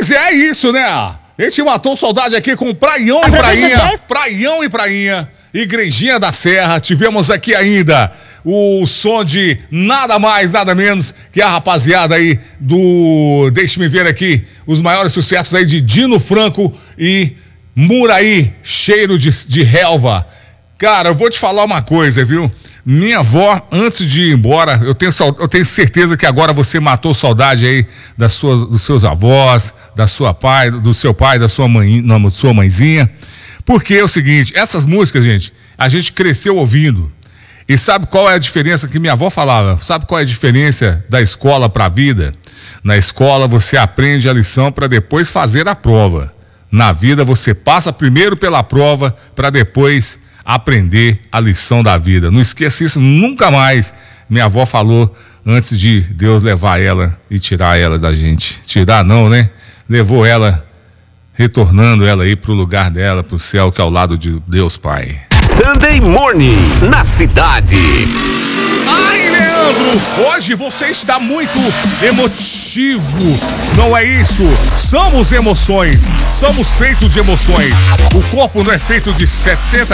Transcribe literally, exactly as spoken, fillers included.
Pois é, isso, né? A gente matou saudade aqui com Praião e Prainha. Praião e Prainha. Igrejinha da Serra. Tivemos aqui ainda o som de nada mais, nada menos que a rapaziada aí do... Deixe-me ver aqui os maiores sucessos aí de Dino Franco e Muraí, Cheiro de, de Relva. Cara, eu vou te falar uma coisa, viu? Minha avó, antes de ir embora, eu tenho, eu tenho certeza que agora você matou saudade aí das suas, dos seus avós, da sua pai, do seu pai, da sua mãe, não, sua mãezinha. Porque é o seguinte, essas músicas, gente, a gente cresceu ouvindo. E sabe qual é a diferença que minha avó falava? Sabe qual é a diferença da escola para a vida? Na escola você aprende a lição para depois fazer a prova. Na vida você passa primeiro pela prova para depois aprender a lição da vida. Não esqueça isso nunca mais. Minha avó falou antes de Deus levar ela e tirar ela da gente. Tirar não, né? Levou ela, retornando ela aí pro lugar dela, pro céu, que é ao lado de Deus Pai. Sunday Morning, na cidade. Ai, Leandro, hoje você está muito emotivo, não é isso? Somos emoções, somos feitos de emoções. O corpo não é feito de setenta